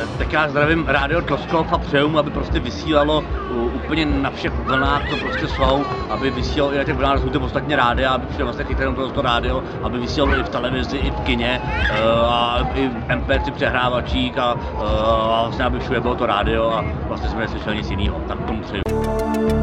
Tak já zdravím Rádio Tloskov a přeju mu, aby prostě vysílalo úplně na všech vlnách, co prostě jsou, aby vysílalo i na těch vlnách, jsou ty ostatně rádia, aby všem vlastně chytrém to rádio, aby vysílalo i v televizi, i v kině, a i v MP3 přehrávačích a vlastně aby všude bylo to rádio a vlastně jsme neslyšeli nic jiného. Tak tomu přeju.